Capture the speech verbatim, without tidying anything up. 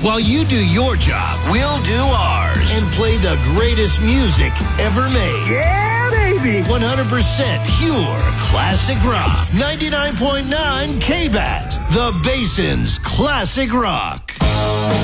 While you do your job, we'll do ours. And play the greatest music ever made. Yeah, baby! one hundred percent pure classic rock. ninety-nine point nine K B A T, the Basin's Classic Rock.